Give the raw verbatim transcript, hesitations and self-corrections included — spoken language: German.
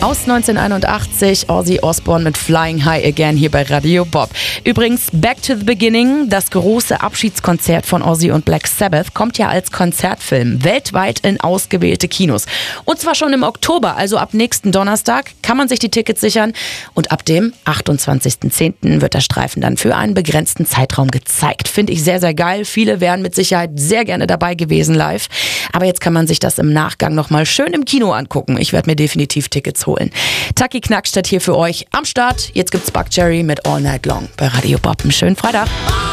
aus neunzehnhunderteinundachtzig, Ozzy Osbourne mit Flying High Again hier bei Radio Bob. Übrigens, Back to the Beginning, das große Abschiedskonzert von Ozzy und Black Sabbath, kommt ja als Konzertfilm weltweit in ausgewählte Kinos. Und zwar schon im Oktober, also ab nächsten Donnerstag, kann man sich die Tickets sichern. Und ab dem achtundzwanzigsten zehnten wird der Streifen dann für einen begrenzten Zeitraum gezeigt. Finde ich sehr, sehr geil. Viele wären mit Sicherheit sehr gerne dabei gewesen live. Aber jetzt kann man sich das im Nachgang nochmal schön im Kino angucken. Ich werde mir definitiv Tickets holen. Taki Knackstedt hier für euch am Start. Jetzt gibt's Buckcherry mit All Night Long bei Radio Bob. Einen schönen Freitag.